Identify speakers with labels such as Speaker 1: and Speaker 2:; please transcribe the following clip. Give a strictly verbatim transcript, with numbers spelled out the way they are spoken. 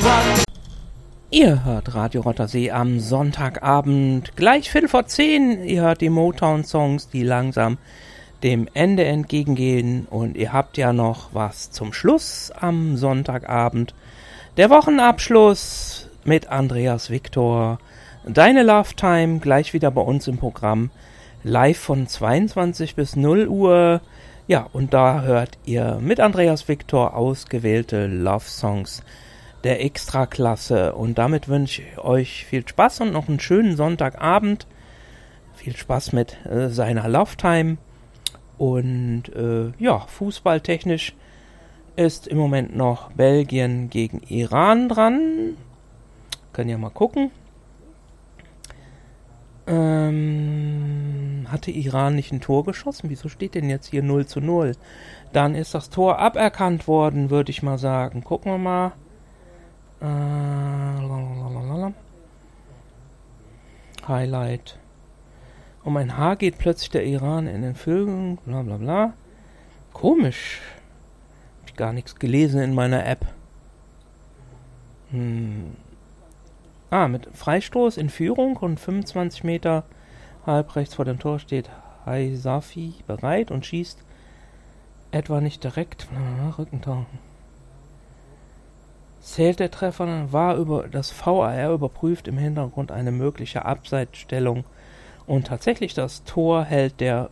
Speaker 1: Ihr hört Radio Rottersee am Sonntagabend, gleich Viertel vor zehn. Ihr hört die Motown-Songs, die langsam dem Ende entgegengehen. Und ihr habt ja noch was zum Schluss am Sonntagabend. Der Wochenabschluss mit Andreas Victor. Deine Love Time, gleich wieder bei uns im Programm. Live von zweiundzwanzig bis null Uhr. Ja, und da hört ihr mit Andreas Victor ausgewählte Love-Songs der Extraklasse. Und damit wünsche ich euch viel Spaß und noch einen schönen Sonntagabend. Viel Spaß mit äh, seiner Love Time. Und äh, ja, fußballtechnisch ist im Moment noch Belgien gegen Iran dran. Können ja mal gucken. Ähm, hatte Iran nicht ein Tor geschossen? Wieso steht denn jetzt hier null zu null? Dann ist das Tor aberkannt worden, würde ich mal sagen. Gucken wir mal. Äh, Highlight. Um ein Haar geht plötzlich der Iran in den Vögeln. Bla bla bla. Komisch. Hab ich gar nichts gelesen in meiner App. Hm. Ah, mit Freistoß in Führung und fünfundzwanzig Meter halb rechts vor dem Tor steht Haisafi bereit und schießt etwa nicht direkt. Rückentor. Zählt der Treffer, war über das V A R überprüft im Hintergrund eine mögliche Abseitsstellung und tatsächlich das Tor hält der